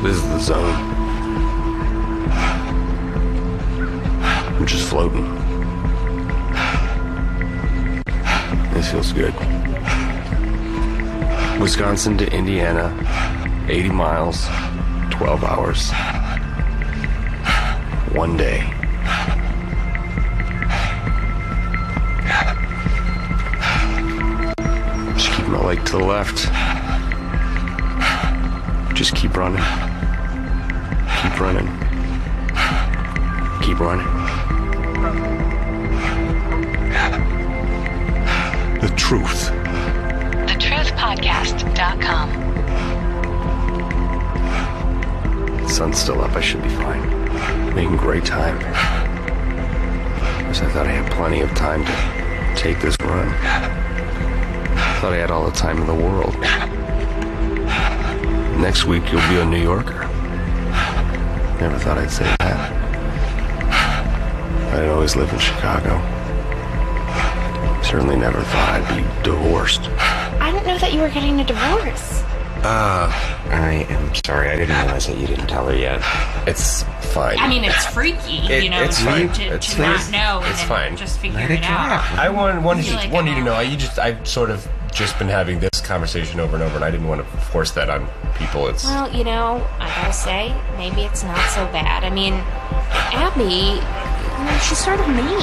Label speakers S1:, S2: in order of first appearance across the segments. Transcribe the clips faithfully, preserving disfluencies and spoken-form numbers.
S1: This is the zone. I'm just floating. This feels good. Wisconsin to Indiana, eighty miles, twelve hours. One day. Just keep my leg to the left. Just keep running. Keep running. Keep running. The truth.
S2: the truth podcast dot com.
S1: Sun's still up. I should be fine. Making great time. Because I thought I had plenty of time to take this run. I thought I had all the time in the world. Next week you'll be a New Yorker. Never thought I'd say that. I'd always live in Chicago. Certainly never thought I'd be divorced.
S3: I didn't know that you were getting a divorce.
S1: Uh,
S4: I am sorry. I didn't realize that you didn't tell her yet.
S1: it's fine.
S5: I mean, it's freaky,
S1: It-
S5: you know,
S1: it's
S5: to,
S1: fine.
S5: to,
S1: It's
S5: to
S1: fine.
S5: not know and
S1: It's
S5: then
S1: fine.
S5: just figure
S4: Let
S5: it
S4: it
S5: out.
S4: drop.
S1: I wanted, wanted,
S5: feel
S1: you,
S5: like
S1: wanted
S5: I'm
S1: you to know,
S5: all-
S1: I you just, I've sort of just been having this conversation over and over, and I didn't want to force that on people. It's
S3: Well, you know, I gotta say, maybe it's not so bad. I mean, Abby, you know, she's sort of mean.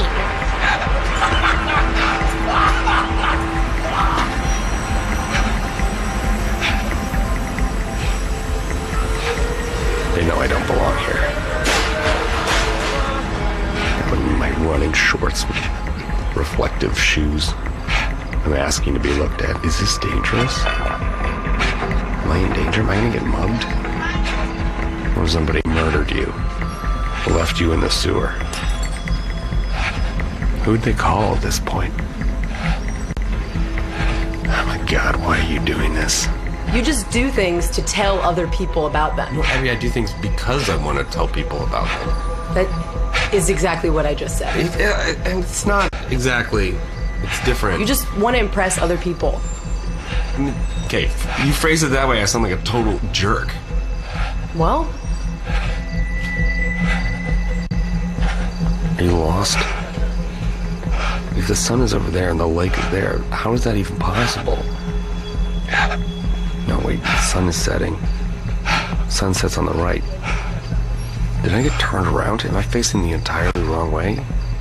S1: they know I don't belong here. I'm in my running shorts with reflective shoes. I'm asking to be looked at. Is this dangerous? Am I in danger? Am I going to get mugged? What if somebody murdered you? Left you in the sewer? Who'd they call at this point? Oh my God, why are you doing this?
S6: You just do things to tell other people about them.
S1: No, Abby, I do things because I want to tell people about them.
S6: That is exactly what I just said.
S1: It, it, and it's not exactly. It's different.
S6: You just want to impress other people.
S1: Okay, you phrase it that way, I sound like a total jerk.
S6: Well,
S1: Are you lost? If the sun is over there and the lake is there, how is that even possible? No, wait, the sun is setting. Sun sets on the right. Did I get turned around? Am I facing the entirely wrong way?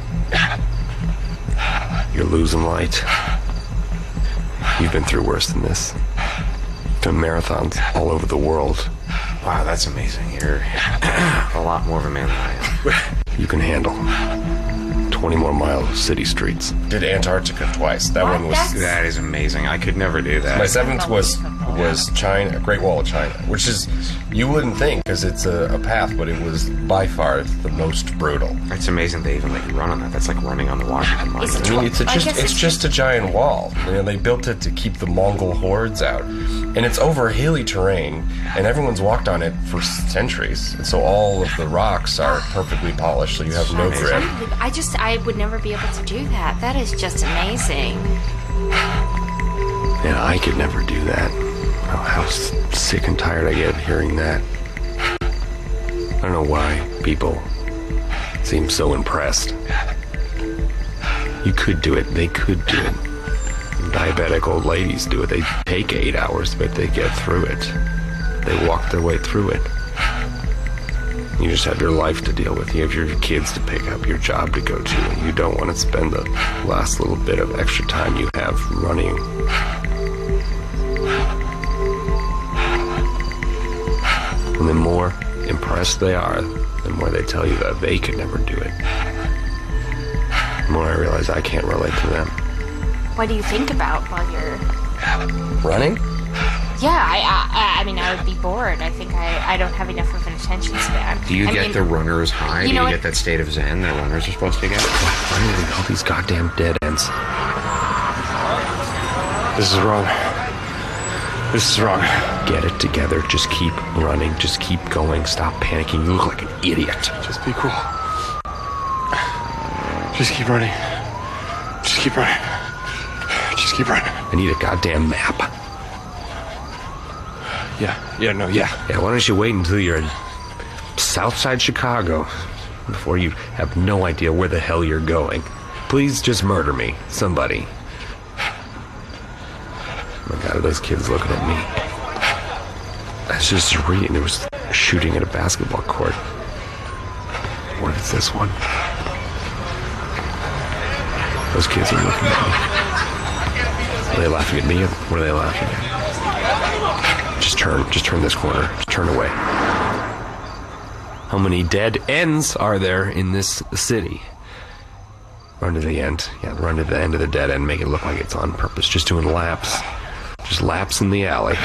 S1: You're losing light. You've been through worse than this. Done marathons all over the world.
S4: Wow, that's amazing. You're a lot more of a man than I am.
S1: You can handle twenty more miles of city streets. Did Antarctica twice. That
S3: What?
S1: one was...
S3: That's-
S4: That is amazing. I could never do that.
S1: My seventh was was China, Great Wall of China, which is, you wouldn't think because it's a, a path, but it was by far the most brutal.
S4: It's amazing they even let you run on that. That's like running on the Washington Monument.
S1: I mean, it's a
S3: I
S1: just
S3: guess
S1: it's
S3: it's-
S1: just a giant wall. You know, they built it to keep the Mongol hordes out, and it's over hilly terrain, and everyone's walked on it for centuries. And so all of the rocks are perfectly polished, so you have no grip.
S3: I just, I would never be able to do that. That is just amazing.
S1: Yeah, I could never do that. Oh, how s- sick and tired I get of hearing that. I don't know why people seem so impressed. You could do it. They could do it. Diabetic old ladies do it. They take eight hours, but they get through it. They walk their way through it. You just have your life to deal with. You have your kids to pick up, your job to go to, and you don't want to spend the last little bit of extra time you have running. And the more impressed they are, the more they tell you that they could never do it. The more I realize I can't relate to them.
S3: What do you think about while you're...
S1: Running?
S3: Yeah, I, I, I mean, I would be bored. I think I, I don't have enough of an attention span.
S4: Do you
S3: I
S4: get
S3: mean,
S4: the runner's high?
S3: you
S4: Do
S3: know
S4: you
S3: what-
S4: get that state of zen that runners are supposed to get?
S1: Finally, all these goddamn dead ends. This is wrong. This is wrong. Get it together. Just keep running. Just keep going. Stop panicking. You look like an idiot. Just be cool. Just keep running. Just keep running. Just keep running. I need a goddamn map. Yeah, yeah, no, yeah. Yeah, why don't you wait until you're in Southside Chicago before you have no idea where the hell you're going. Please just murder me, somebody. Oh my God, are those kids looking at me? I was just reading, there was shooting at a basketball court. What is this one? Those kids are looking at me. Are they laughing at me? What are they laughing at? Just turn, just turn this corner. Just turn away. How many dead ends are there in this city? Run to the end. Yeah, run to the end of the dead end. Make it look like it's on purpose. Just doing laps. Just laps in the alley.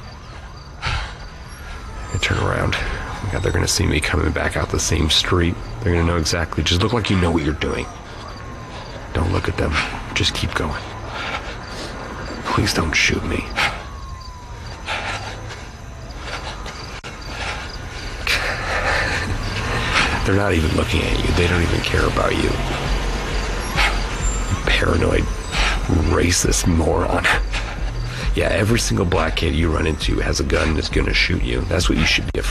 S1: I turn around. Oh my God, they're going to see me coming back out the same street. They're going to know exactly. Just look like you know what you're doing. Don't look at them. Just keep going. Please don't shoot me. They're not even looking at you. They don't even care about you. Paranoid, racist moron. Yeah, every single black kid you run into has a gun and is going to shoot you. That's what you should be afraid of.